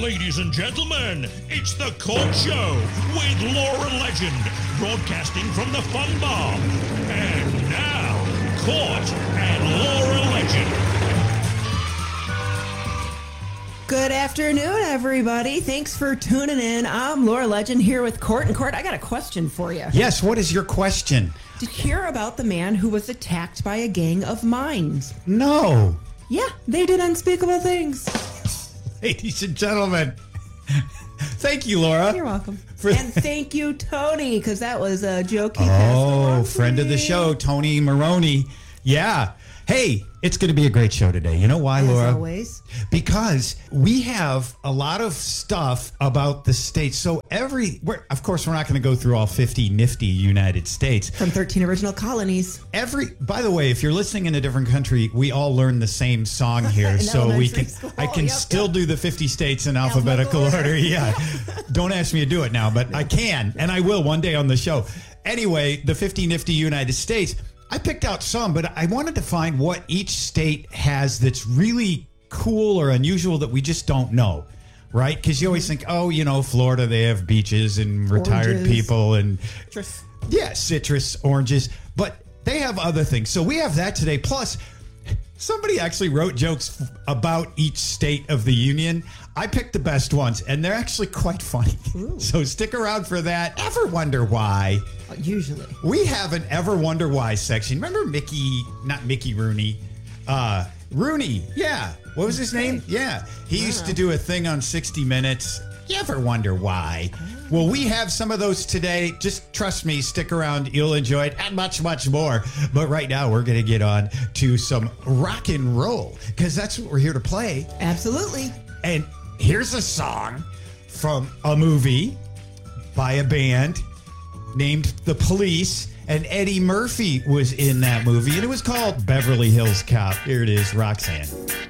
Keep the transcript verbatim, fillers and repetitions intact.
Ladies and gentlemen, it's the Court Show with Laura Legend, broadcasting from the Fun Bar. And now, Court and Laura Legend. Good afternoon, everybody. Thanks for tuning in. I'm Laura Legend here with Court. And Court, I got a question for you. Yes, what is your question? Did you hear about the man who was attacked by a gang of mimes? No. Yeah, they did unspeakable things. Ladies and gentlemen, thank you, Laura. You're welcome. For- and thank you, Tony, because that was a joke he oh, passed along friend to of the me. show, Tony Maroney. Yeah. Hey, it's going to be a great show today. You know why, As Laura? always. Because we have a lot of stuff about the states. So every, we're, of course, we're not going to go through all fifty nifty United States. From thirteen original colonies. Every, by the way, if you're listening in a different country, we all learn the same song here, In so we elementary can. school. I can Yep, still yep. do the fifty states in alphabetical, Alphabetical order. order. Yeah, don't ask me to do it now, but I can, and I will one day on the show. Anyway, the fifty nifty United States. I picked out some, but I wanted to find what each state has that's really cool or unusual that we just don't know. Right? Because you always think, oh, you know, Florida, they have beaches and retired Oranges. people and Citrus. yeah, citrus, oranges, but they have other things. So we have that today. Plus, somebody actually wrote jokes f- about each state of the union. I picked the best ones, and they're actually quite funny. Ooh. So stick around for that. Ever wonder why? Uh, Usually. We have an Ever Wonder Why section. Remember Mickey, not Mickey Rooney, uh, Rooney, yeah. What was his name? Yeah. He used to do a thing on sixty minutes. You ever wonder why? Well, we have some of those today. Just trust me, stick around. You'll enjoy it and much, much more. But right now, we're going to get on to some rock and roll because that's what we're here to play. Absolutely. And here's a song from a movie by a band named The Police. And Eddie Murphy was in that movie. And it was called Beverly Hills Cop. Here it is, Roxanne.